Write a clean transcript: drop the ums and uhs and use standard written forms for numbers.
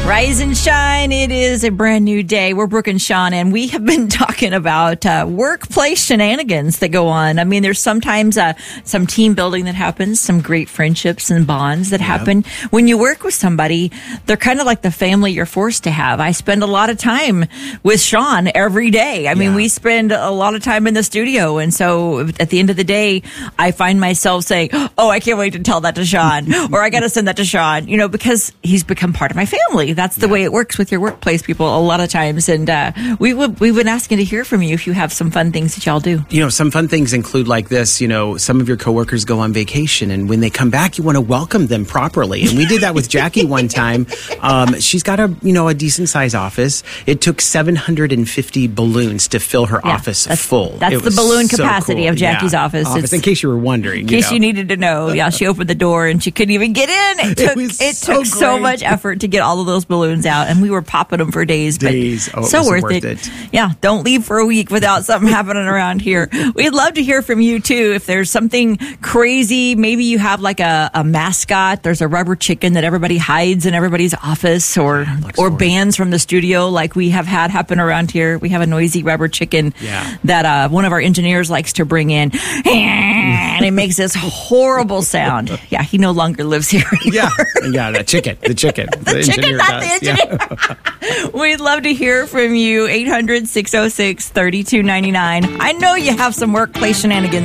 Rise and shine. It is a brand new day. We're Brooke and Sean, and we have been talking about workplace shenanigans that go on. I mean, there's sometimes some team building that happens, some great friendships and bonds that happen. When you work with somebody, they're kind of like the family you're forced to have. I spend a lot of time with Sean every day. I mean, we spend a lot of time in the studio, and so at the end of the day, I find myself saying, oh, I can't wait to tell that to Sean, or I got to send that to Sean, because he's become part of my family. That's the way it works with your workplace people a lot of times. And we've been asking to hear from you if you have some fun things that y'all do. Some fun things include like this, some of your coworkers go on vacation, and when they come back, you want to welcome them properly. And we did that with Jackie one time. She's got a decent size office. It took 750 balloons to fill her office full. That's the balloon capacity of Jackie's office. In case you were wondering. In case you needed to know. Yeah, she opened the door and she couldn't even get in. It took so much effort to get all of those balloons out, and we were popping them for days. But so worth it. Yeah, don't leave for a week without something happening around here. We'd love to hear from you too. If there's something crazy, maybe you have like a mascot. There's a rubber chicken that everybody hides in everybody's office, or bands from the studio like we have had happen around here. We have a noisy rubber chicken that one of our engineers likes to bring in, and it makes this horrible sound. Yeah, he no longer lives here anymore. The chicken. The chicken, not the engineer. We'd love to hear from you. 800-606-3299. I know you have some workplace shenanigans